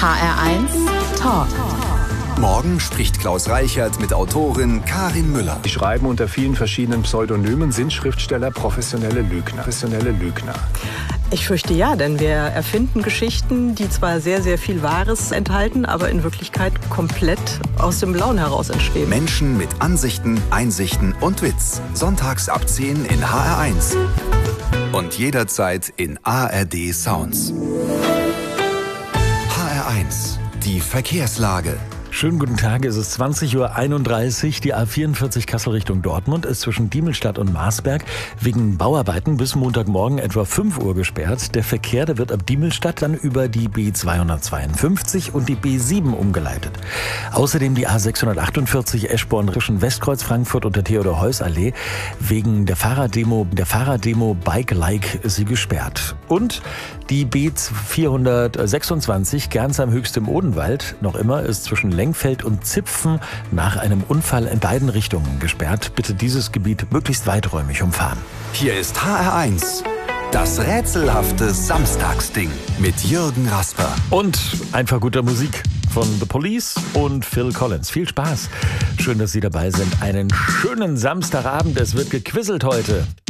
HR1 Talk. Morgen spricht Klaus Reichert mit Autorin Karin Müller. Sie schreiben unter vielen verschiedenen Pseudonymen, sind Schriftsteller professionelle Lügner. Ich fürchte ja, denn wir erfinden Geschichten, die zwar sehr, sehr viel Wahres enthalten, aber in Wirklichkeit komplett aus dem Blauen heraus entstehen. Menschen mit Ansichten, Einsichten und Witz. Sonntags ab 10 in HR1. Und jederzeit in ARD Sounds. HR1, die Verkehrslage. Schönen guten Tag, es ist 20:31 Uhr. Die A44 Kassel Richtung Dortmund ist zwischen Diemelstadt und Marsberg wegen Bauarbeiten bis Montagmorgen etwa 5 Uhr gesperrt. Der Verkehr, der wird ab Diemelstadt dann über die B252 und die B7 umgeleitet. Außerdem die A648 Eschborn zwischen Westkreuz Frankfurt und der Theodor-Heuss-Allee. Wegen der Fahrraddemo Bike Like ist sie gesperrt. Und die B426 Gernsheim-Höchst im Odenwald noch immer ist zwischen Lengfeld und Zipfen nach einem Unfall in beiden Richtungen gesperrt. Bitte dieses Gebiet möglichst weiträumig umfahren. Hier ist HR1, das rätselhafte Samstagsding mit Jürgen Rasper. Und einfach guter Musik von The Police und Phil Collins. Viel Spaß. Schön, dass Sie dabei sind. Einen schönen Samstagabend. Es wird gequizelt heute.